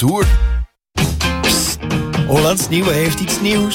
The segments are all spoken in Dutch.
retour. Psst, Hollands Nieuwe heeft iets nieuws.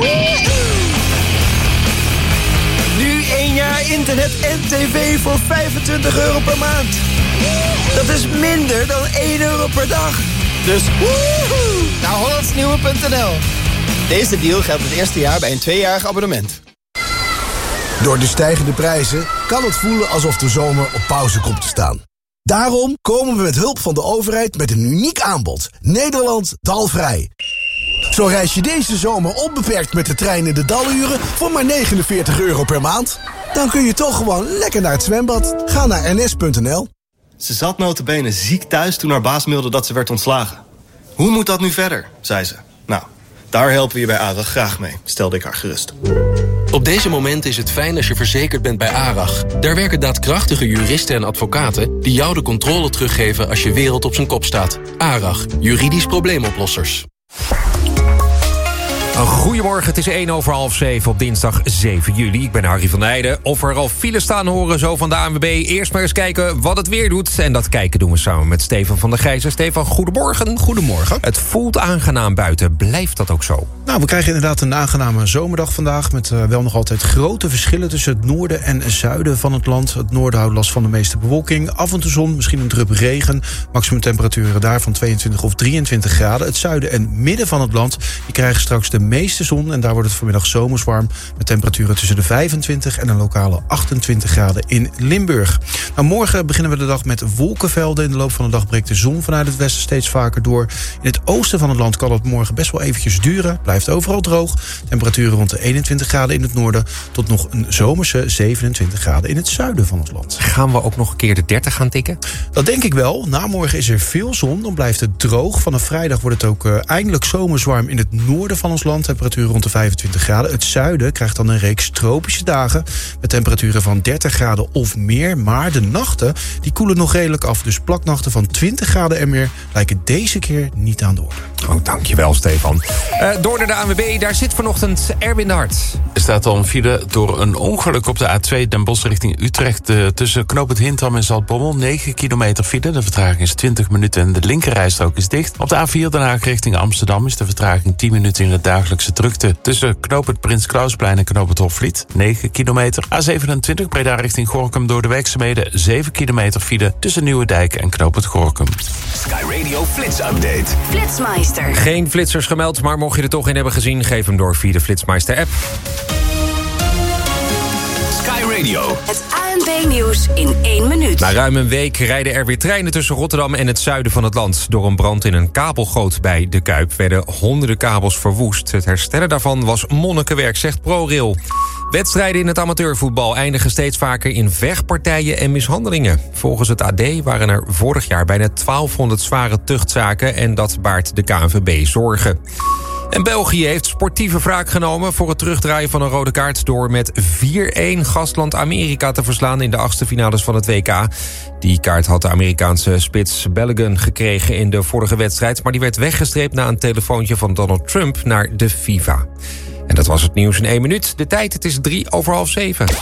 Nu 1 jaar internet en tv voor €25 per maand. Dat is minder dan €1 per dag. Dus woehoe, naar hollandsnieuwe.nl. Deze deal geldt het eerste jaar bij een 2-jarig abonnement. Door de stijgende prijzen kan het voelen alsof de zomer op pauze komt te staan. Daarom komen we met hulp van de overheid met een uniek aanbod. Nederland dalvrij. Zo reis je deze zomer onbeperkt met de trein in de daluren voor maar €49 per maand. Dan kun je toch gewoon lekker naar het zwembad. Ga naar ns.nl. Ze zat nota bene ziek thuis toen haar baas mailde dat ze werd ontslagen. Hoe moet dat nu verder, zei ze. Nou, daar helpen we je bij ARAG graag mee, stelde ik haar gerust. Op deze moment is het fijn als je verzekerd bent bij ARAG. Daar werken daadkrachtige juristen en advocaten die jou de controle teruggeven als je wereld op zijn kop staat. ARAG, juridisch probleemoplossers. Goedemorgen, het is 6:01 op dinsdag 7 juli. Ik ben Harry van Heijden. Of er al files staan horen zo van de ANWB. Eerst maar eens kijken wat het weer doet. En dat kijken doen we samen met Stefan van der Gijzen. Stefan, goedemorgen. Goedemorgen. Het voelt aangenaam buiten. Blijft dat ook zo? Nou, we krijgen inderdaad een aangename zomerdag vandaag... met wel nog altijd grote verschillen tussen het noorden en zuiden van het land. Het noorden houdt last van de meeste bewolking. Af en toe zon, misschien een drup regen. Maximum temperaturen daar van 22 of 23 graden. Het zuiden en midden van het land die krijgen straks de meeste zon... en daar wordt het vanmiddag zomers warm... met temperaturen tussen de 25 en een lokale 28 graden in Limburg. Nou, morgen beginnen we de dag met wolkenvelden. In de loop van de dag breekt de zon vanuit het westen steeds vaker door. In het oosten van het land kan het morgen best wel eventjes duren. Blijft overal droog. Temperaturen rond de 21 graden in het noorden... tot nog een zomerse 27 graden in het zuiden van het land. Gaan we ook nog een keer de 30 gaan tikken? Dat denk ik wel. Na morgen is er veel zon. Dan blijft het droog. Vanaf vrijdag wordt het ook eindelijk zomers warm in het noorden van ons land. Temperaturen rond de 25 graden. Het zuiden krijgt dan een reeks tropische dagen... met temperaturen van 30 graden of meer. Maar de nachten die koelen nog redelijk af. Dus plaknachten van 20 graden en meer... lijken deze keer niet aan de orde. Oh, dankjewel, Stefan. Door naar de ANWB, daar zit vanochtend Erwin de Hart. Er staat al een file door een ongeluk op de A2 Den Bosch richting Utrecht. Tussen knooppunt Hintram en Zaltbommel. 9 kilometer file. De vertraging is 20 minuten en de linkerrijstrook is dicht. Op de A4 Den Haag richting Amsterdam is de vertraging 10 minuten in de dagelijkse drukte. Tussen knooppunt Prins Klausplein en knooppunt Hofvliet. 9 kilometer. A27 Breda richting Gorinchem door de werkzaamheden. 7 kilometer file tussen Nieuwedijk en knooppunt Gorinchem. Sky Radio Flits Update. Flitsmeister. Geen flitsers gemeld, maar mocht je er toch in hebben gezien... geef hem door via de Flitsmeister-app. Sky Radio. Het ANWB-nieuws in 1 minuut. Na ruim een week rijden er weer treinen tussen Rotterdam en het zuiden van het land. Door een brand in een kabelgoot bij De Kuip werden honderden kabels verwoest. Het herstellen daarvan was monnikenwerk, zegt ProRail. Wedstrijden in het amateurvoetbal eindigen steeds vaker in vechtpartijen en mishandelingen. Volgens het AD waren er vorig jaar bijna 1200 zware tuchtzaken... en dat baart de KNVB zorgen. En België heeft sportieve wraak genomen voor het terugdraaien van een rode kaart... door met 4-1 gastland Amerika te verslaan in de achtste finales van het WK. Die kaart had de Amerikaanse spits Balogun gekregen in de vorige wedstrijd... maar die werd weggestreept na een telefoontje van Donald Trump naar de FIFA. En dat was het nieuws in 1 minuut. De tijd, het is 6:03.